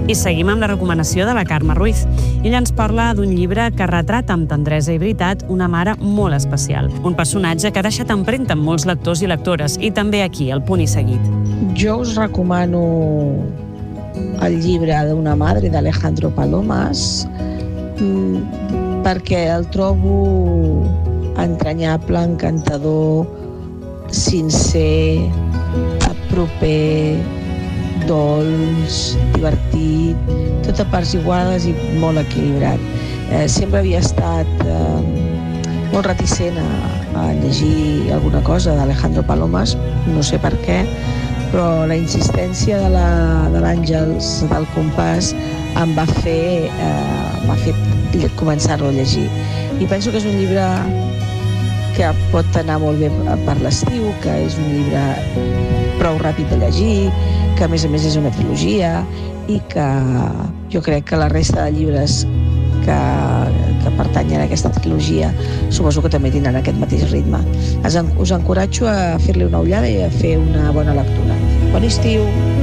I seguim amb la recomanació de la Carme Ruiz. Ella ens parla d'un llibre que retrata amb tendresa i veritat una mare molt especial. Un personatge que ha deixat empremta amb molts lectors i lectores, i també aquí, al Punt i Seguit. Jo us recomano el llibre d'una madre d'Alejandro Palomas perquè el trobo entranyable, encantador, sincer, proper, dolç, divertit, tot a parts iguals i molt equilibrat. Sempre havia estat molt reticent a llegir alguna cosa d'Alejandro Palomas, no sé per què, però la insistència de l'Àngels del Compàs em va fer començar-lo a llegir. I penso que és un llibre que pot anar molt bé per l'estiu, que és un llibre prou ràpid de llegir, que a més és una trilogia i que jo crec que la resta de llibres que pertanyen a aquesta trilogia suposo que també tindran aquest mateix ritme. Us encoratjo a fer-li una ullada i a fer una bona lectura. Bon estiu!